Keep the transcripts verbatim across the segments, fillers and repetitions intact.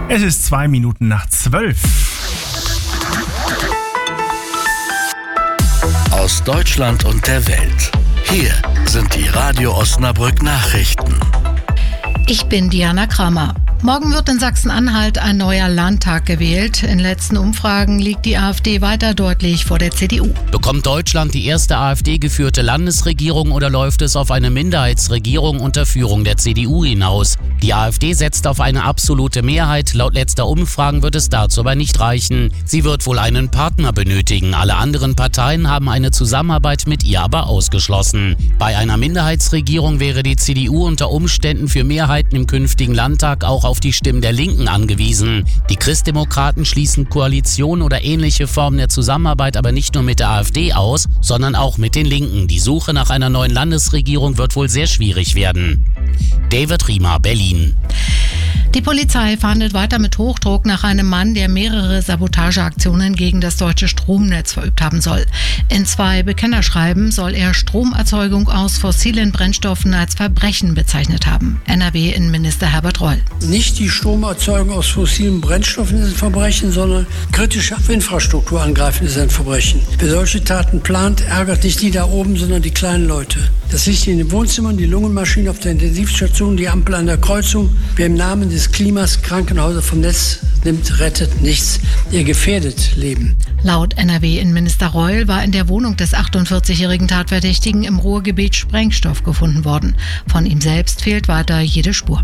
Es ist zwei Minuten nach zwölf. Aus Deutschland und der Welt. Hier sind die Radio Osnabrück Nachrichten. Ich bin Diana Kramer. Morgen wird in Sachsen-Anhalt ein neuer Landtag gewählt. In letzten Umfragen liegt die AfD weiter deutlich vor der C D U. Bekommt Deutschland die erste AfD-geführte Landesregierung oder läuft es auf eine Minderheitsregierung unter Führung der C D U hinaus? Die AfD setzt auf eine absolute Mehrheit. Laut letzter Umfragen wird es dazu aber nicht reichen. Sie wird wohl einen Partner benötigen. Alle anderen Parteien haben eine Zusammenarbeit mit ihr aber ausgeschlossen. Bei einer Minderheitsregierung wäre die C D U unter Umständen für Mehrheiten im künftigen Landtag auch auf die Stimmen der Linken angewiesen. Die Christdemokraten schließen Koalition oder ähnliche Formen der Zusammenarbeit aber nicht nur mit der AfD aus, sondern auch mit den Linken. Die Suche nach einer neuen Landesregierung wird wohl sehr schwierig werden. David Riemer, Berlin. Die Polizei fahndet weiter mit Hochdruck nach einem Mann, der mehrere Sabotageaktionen gegen das deutsche Stromnetz verübt haben soll. In zwei Bekennerschreiben soll er Stromerzeugung aus fossilen Brennstoffen als Verbrechen bezeichnet haben. N R W-Innenminister Herbert Reul. Nicht die Stromerzeugung aus fossilen Brennstoffen ist ein Verbrechen, sondern kritische Infrastruktur angreifen ist ein Verbrechen. Wer solche Taten plant, ärgert nicht die da oben, sondern die kleinen Leute. Das Licht in den Wohnzimmern, die Lungenmaschine auf der Intensivstation, die Ampel an der Kreuzung. Wer im Namen des Klimas Krankenhäuser vom Netz nimmt, rettet nichts. Ihr gefährdet Leben. Laut N R W-Innenminister Reul war in der Wohnung des achtundvierzigjährigen Tatverdächtigen im Ruhrgebiet Sprengstoff gefunden worden. Von ihm selbst fehlt weiter jede Spur.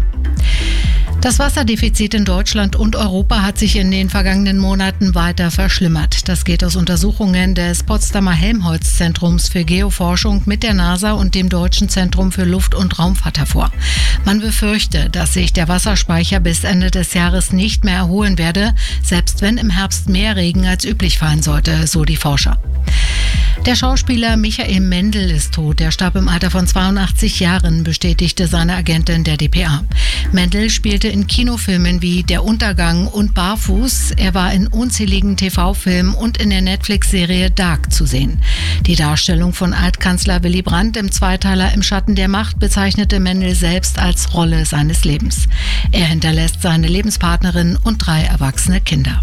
Das Wasserdefizit in Deutschland und Europa hat sich in den vergangenen Monaten weiter verschlimmert. Das geht aus Untersuchungen des Potsdamer Helmholtz-Zentrums für Geoforschung mit der NASA und dem Deutschen Zentrum für Luft- und Raumfahrt hervor. Man befürchte, dass sich der Wasserspeicher bis Ende des Jahres nicht mehr erholen werde, selbst wenn im Herbst mehr Regen als üblich fallen sollte, so die Forscher. Der Schauspieler Michael Mendl ist tot. Er starb im Alter von zweiundachtzig Jahren, bestätigte seine Agentin der D P A. Mendl spielte in Kinofilmen wie Der Untergang und Barfuß. Er war in unzähligen T V-Filmen und in der Netflix-Serie Dark zu sehen. Die Darstellung von Altkanzler Willy Brandt im Zweiteiler Im Schatten der Macht bezeichnete Mendl selbst als Rolle seines Lebens. Er hinterlässt seine Lebenspartnerin und drei erwachsene Kinder.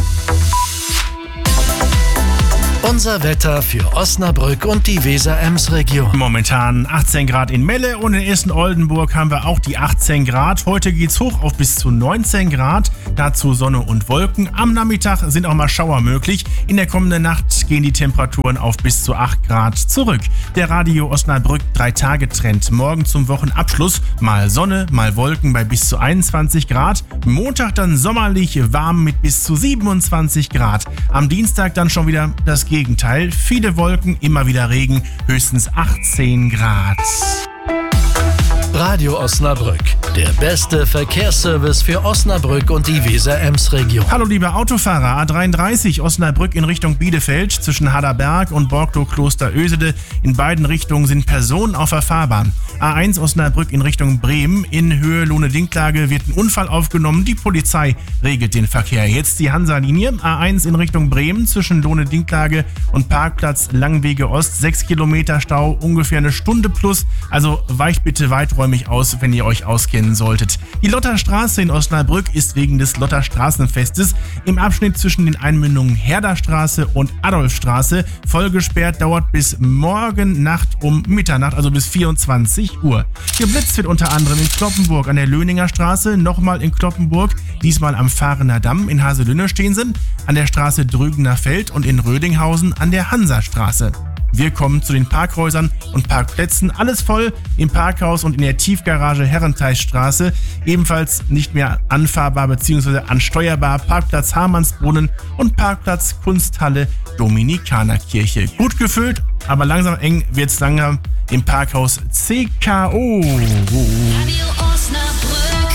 Unser Wetter für Osnabrück und die Weser-Ems-Region. Momentan achtzehn Grad in Melle und in Essen-Oldenburg haben wir auch die achtzehn Grad. Heute geht's hoch auf bis zu neunzehn Grad. Dazu Sonne und Wolken. Am Nachmittag sind auch mal Schauer möglich. In der kommenden Nacht gehen die Temperaturen auf bis zu acht Grad zurück. Der Radio Osnabrück drei Tage Trend. Morgen zum Wochenabschluss mal Sonne, mal Wolken bei bis zu einundzwanzig Grad. Montag dann sommerlich warm mit bis zu siebenundzwanzig Grad. Am Dienstag dann schon wieder das Gegenteil. Viele Wolken, immer wieder Regen, höchstens achtzehn Grad. Radio Osnabrück, der beste Verkehrsservice für Osnabrück und die Weser-Ems-Region. Hallo liebe Autofahrer, A dreiunddreißig Osnabrück in Richtung Bielefeld zwischen Haderberg und Borglow-Kloster-Ösede. In beiden Richtungen sind Personen auf der Fahrbahn. A eins Osnabrück in Richtung Bremen in Höhe Lohne-Dinklage wird ein Unfall aufgenommen. Die Polizei regelt den Verkehr. Jetzt die Hansa-Linie. A eins in Richtung Bremen zwischen Lohne-Dinklage und Parkplatz Langwege Ost. Sechs Kilometer Stau, ungefähr eine Stunde plus. Also weicht bitte weiträumig aus, wenn ihr euch auskennen solltet. Die Lotterstraße in Osnabrück ist wegen des Lotterstraßenfestes im Abschnitt zwischen den Einmündungen Herderstraße und Adolfstraße vollgesperrt, dauert bis morgen Nacht um Mitternacht, also bis vierundzwanzig Uhr. Geblitzt wird unter anderem in Kloppenburg an der Löninger Straße, nochmal in Kloppenburg, diesmal am Fahrener Damm. In Haselünne stehen sie, an der Straße Drügener Feld und in Rödinghausen an der Hansastraße. Wir kommen zu den Parkhäusern und Parkplätzen. Alles voll im Parkhaus und in der Tiefgarage Herrenteichstraße. Ebenfalls nicht mehr anfahrbar bzw. ansteuerbar Parkplatz Hamannsbrunnen und Parkplatz Kunsthalle Dominikanerkirche. Gut gefüllt, aber langsam eng wird's langsam im Parkhaus C K O. Radio Osnabrück.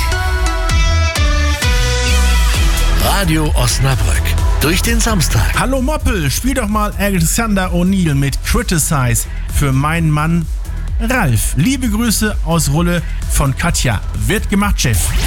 Radio Osnabrück. Durch den Samstag. Hallo Moppel, spiel doch mal Alexander O'Neill mit Criticize für meinen Mann Ralf. Liebe Grüße aus Rulle von Katja. Wird gemacht, Chef.